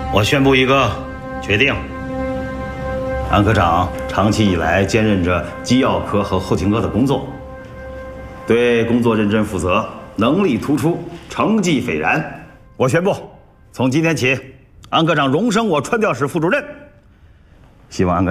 我宣布一个决定：安科长长期以来兼任着机要科和后勤科的工作，对工作认真负责，能力突出，成绩斐然。我宣布，从今天起，安科长荣升我传教室副主任。希望安科